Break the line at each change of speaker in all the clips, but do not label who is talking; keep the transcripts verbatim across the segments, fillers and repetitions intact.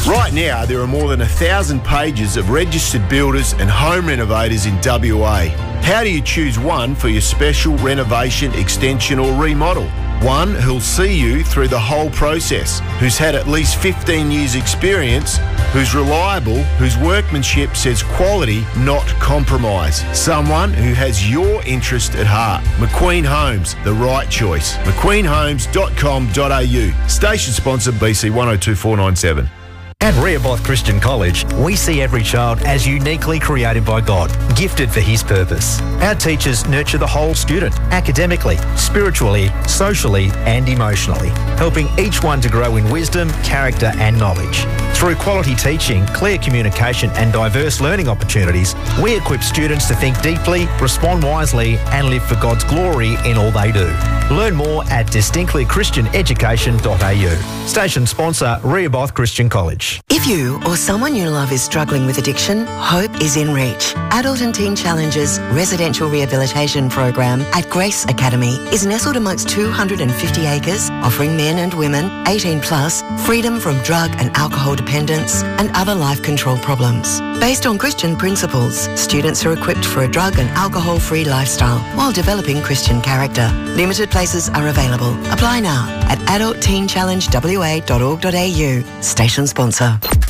Right now, there are more than a thousand pages of registered builders and home renovators in W A. How do you choose one for your special renovation, extension or remodel? One who'll see you through the whole process, who's had at least fifteen years experience, who's reliable, whose workmanship says quality, not compromise. Someone who has your interest at heart. McQueen Homes, the right choice. mcqueen homes dot com dot a u. Station sponsor B C one oh two four nine seven.
At Rehoboth Christian College, we see every child as uniquely created by God, gifted for His purpose. Our teachers nurture the whole student, academically, spiritually, socially and emotionally, helping each one to grow in wisdom, character and knowledge. Through quality teaching, clear communication and diverse learning opportunities, we equip students to think deeply, respond wisely and live for God's glory in all they do. Learn more at distinctly christian education dot a u. Station sponsor, Rehoboth Christian College.
If you or someone you love is struggling with addiction, hope is in reach. Adult and Teen Challenges Residential Rehabilitation Program at Grace Academy is nestled amongst two hundred fifty acres, offering men and women eighteen plus freedom from drug and alcohol dependence and other life control problems. Based on Christian principles, students are equipped for a drug and alcohol-free lifestyle while developing Christian character. Limited places are available. Apply now at adult teen challenge w a dot org dot a u. Station sponsor.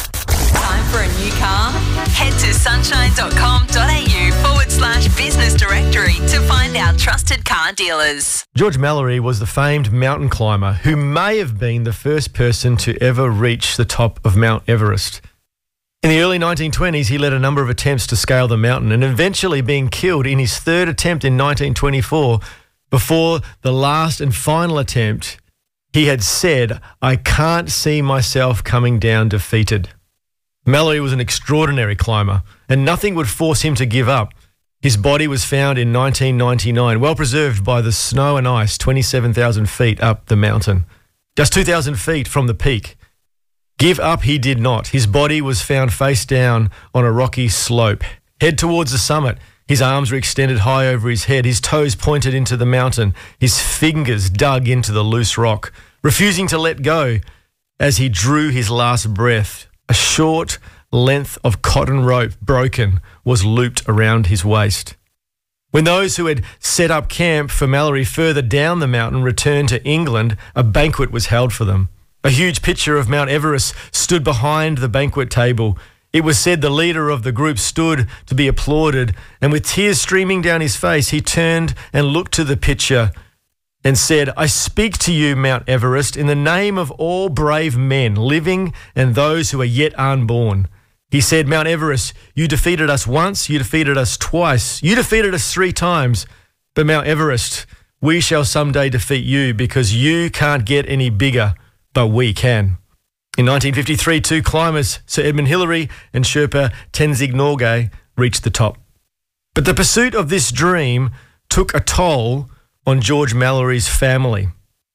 Time for a new car? Head to sunshine dot com dot a u forward slash business directory to find our trusted car dealers.
George Mallory was the famed mountain climber who may have been the first person to ever reach the top of Mount Everest. In the early nineteen twenties, he led a number of attempts to scale the mountain and eventually being killed in his third attempt in nineteen twenty-four. Before the last and final attempt, he had said, "I can't see myself coming down defeated." Mallory was an extraordinary climber and nothing would force him to give up. His body was found in nineteen ninety-nine, well preserved by the snow and ice, twenty-seven thousand feet up the mountain, just two thousand feet from the peak. Give up he did not. His body was found face down on a rocky slope. Head towards the summit. His arms were extended high over his head, his toes pointed into the mountain, his fingers dug into the loose rock, refusing to let go as he drew his last breath. A short length of cotton rope, broken, was looped around his waist. When those who had set up camp for Mallory further down the mountain returned to England, a banquet was held for them. A huge picture of Mount Everest stood behind the banquet table. It was said the leader of the group stood to be applauded, and with tears streaming down his face, he turned and looked to the picture and said, "I speak to you, Mount Everest, in the name of all brave men, living and those who are yet unborn." He said, "Mount Everest, you defeated us once, you defeated us twice, you defeated us three times, but Mount Everest, we shall someday defeat you because you can't get any bigger, but we can." In nineteen fifty-three, two climbers, Sir Edmund Hillary and Sherpa Tenzing Norgay, reached the top. But the pursuit of this dream took a toll on George Mallory's family.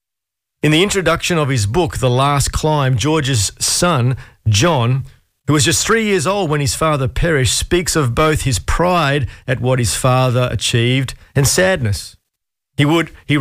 In the introduction of his book, The Last Climb, George's son, John, who was just three years old when his father perished, speaks of both his pride at what his father achieved and sadness. He would, he